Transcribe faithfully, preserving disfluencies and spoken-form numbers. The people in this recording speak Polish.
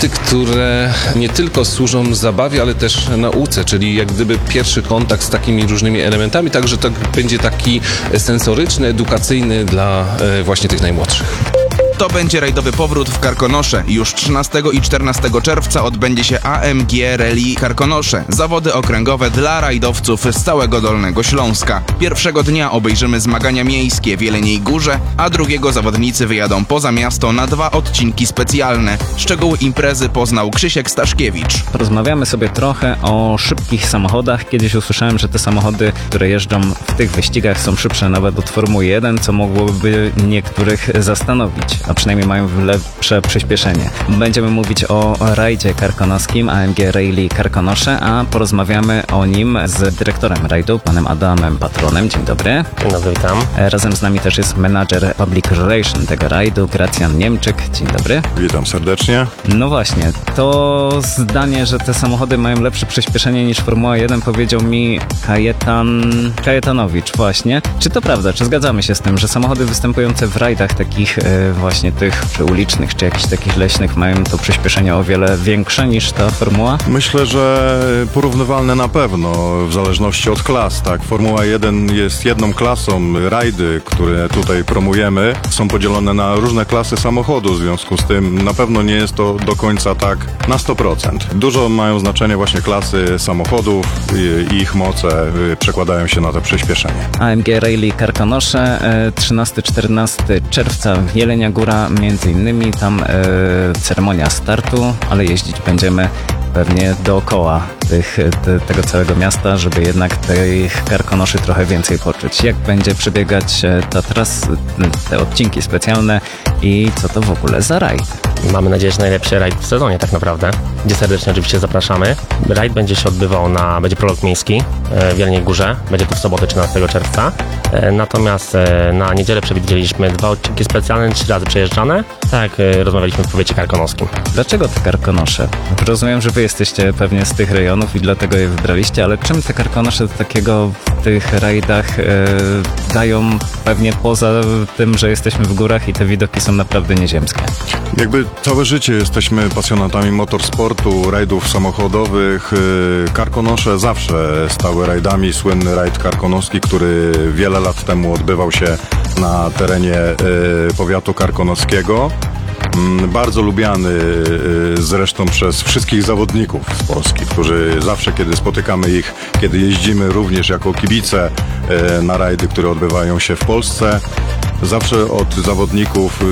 rajdy, które nie tylko służą zabawie, ale też nauce, czyli jak gdyby pierwszy kontakt z takimi różnymi elementami, także to będzie taki sensoryczny, edukacyjny dla e, właśnie tych najmłodszych. To będzie rajdowy powrót w Karkonosze. Już trzynastego i czternastego czerwca odbędzie się A M G Rally Karkonosze. Zawody okręgowe dla rajdowców z całego Dolnego Śląska. Pierwszego dnia obejrzymy zmagania miejskie w Jeleniej Górze, a drugiego zawodnicy wyjadą poza miasto na dwa odcinki specjalne. Szczegóły imprezy poznał Krzysiek Staszkiewicz. Porozmawiamy sobie trochę o szybkich samochodach. Kiedyś usłyszałem, że te samochody, które jeżdżą w tych wyścigach, są szybsze nawet od Formuły jeden, co mogłoby niektórych zastanowić, a przynajmniej mają lepsze przyspieszenie. Będziemy mówić o rajdzie karkonoskim A M G Rally Karkonosze, a porozmawiamy o nim z dyrektorem rajdu, panem Adamem Patronem. Dzień dobry. Dzień dobry, witam. Razem z nami też jest menadżer Public Relation tego rajdu, Gracjan Niemczyk. Dzień dobry. Witam serdecznie. No właśnie, to zdanie, że te samochody mają lepsze przyspieszenie niż Formuła jeden, powiedział mi Kajetan... Kajetanowicz właśnie. Czy to prawda? Czy zgadzamy się z tym, że samochody występujące w rajdach takich e, właśnie tych czy ulicznych, czy jakichś takich leśnych mają to przyspieszenie o wiele większe niż ta formuła? Myślę, że porównywalne na pewno, w zależności od klas, tak. Formuła jeden jest jedną klasą, rajdy, które tutaj promujemy, są podzielone na różne klasy samochodu, w związku z tym na pewno nie jest to do końca tak na sto procent. Dużo mają znaczenie właśnie klasy samochodów i ich moce przekładają się na to przyspieszenie. A M G Rally Karkonosze, trzynastego czternastego czerwca, Jelenia Góra między innymi, tam e, ceremonia startu, ale jeździć będziemy pewnie dookoła tych, te, tego całego miasta, żeby jednak tych karkonoszy trochę więcej poczuć. Jak będzie przebiegać ta trasa, te odcinki specjalne i co to w ogóle za rajd? Mamy nadzieję, że najlepszy rajd w sezonie tak naprawdę, gdzie serdecznie oczywiście zapraszamy. Rajd będzie się odbywał na, będzie prolog miejski w Jeleniej Górze, będzie to w sobotę trzynastego czerwca. Natomiast na niedzielę przewidzieliśmy dwa odcinki specjalne, trzy razy przejeżdżane, tak jak rozmawialiśmy w powiecie karkonoskim. Dlaczego te karkonosze? Rozumiem, że wy jesteście pewnie z tych rejonów i dlatego je wybraliście, ale czym te karkonosze takiego w tych rajdach e, dają pewnie poza tym, że jesteśmy w górach i te widoki są naprawdę nieziemskie? Jakby całe życie jesteśmy pasjonatami motorsportu, rajdów samochodowych. Karkonosze zawsze stały rajdami. Słynny rajd karkonoski, który wiele lat temu odbywał się na terenie powiatu karkonoskiego. Bardzo lubiany zresztą przez wszystkich zawodników z Polski, którzy zawsze, kiedy spotykamy ich, kiedy jeździmy również jako kibice na rajdy, które odbywają się w Polsce, zawsze od zawodników